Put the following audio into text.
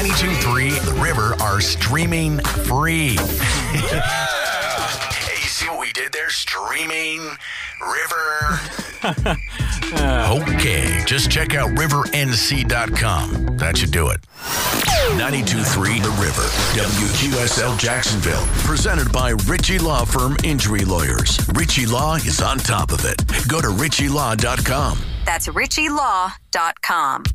92.3 The River are streaming free. Hey, you see what we did there? Streaming River. Okay, just check out rivernc.com. That should do it. 92.3 The River, WQSL Jacksonville. Presented by Ritchie Law Firm Injury Lawyers. Ritchie Law is on top of it. Go to ritchielaw.com. That's ritchielaw.com.